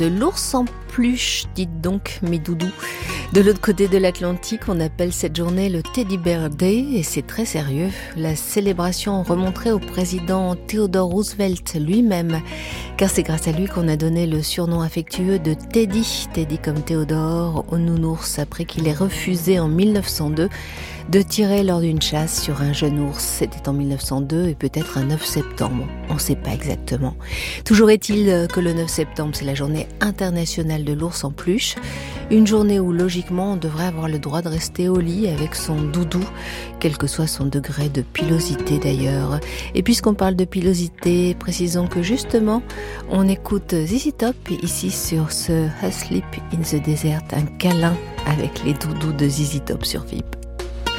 De l'ours en peluche, dites donc, mes doudous. De l'autre côté de l'Atlantique, on appelle cette journée le Teddy Bear Day et c'est très sérieux. La célébration remonterait au président Theodore Roosevelt lui-même, car c'est grâce à lui qu'on a donné le surnom affectueux de Teddy, Teddy comme Théodore, au nounours, après qu'il ait refusé en 1902 de tirer lors d'une chasse sur un jeune ours. C'était en 1902 et peut-être un 9 septembre, on ne sait pas exactement. Toujours est-il que le 9 septembre, c'est la journée internationale de l'ours en peluche, une journée où logiquement on devrait avoir le droit de rester au lit avec son doudou, quel que soit son degré de pilosité d'ailleurs. Et puisqu'on parle de pilosité, précisons que justement on écoute ZZ Top ici sur ce Asleep in the Desert, un câlin avec les doudous de ZZ Top sur VIP.